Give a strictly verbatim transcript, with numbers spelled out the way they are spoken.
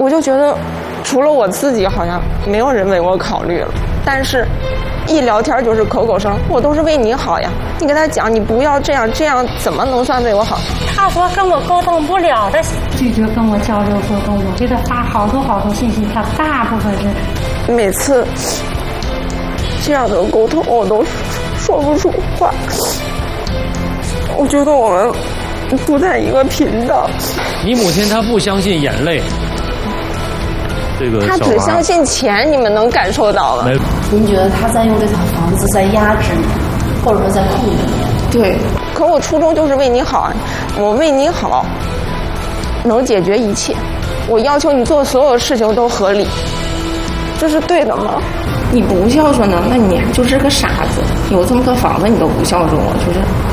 我就觉得除了我自己好像没有人为我考虑了，但是一聊天就是口口声，我都是为你好呀，你跟他讲你不要这样，这样怎么能算为我好？ 他说跟我沟通不了的，拒绝跟我交流沟通，我给他发好多好多信息，他大部分是每次这样的沟通我都说不出话，我觉得我们不在一个频道。 你母亲她不相信眼泪，这个她只相信钱，你们能感受到吗？ 您觉得他在用这套房子在压制你，或者说在控制你？ 对，可我初衷就是为你好，我为你好能解决一切，我要求你做所有事情都合理，这是对的吗？你不孝顺呢，那你就是个傻子，有这么个房子你都不孝顺我，就是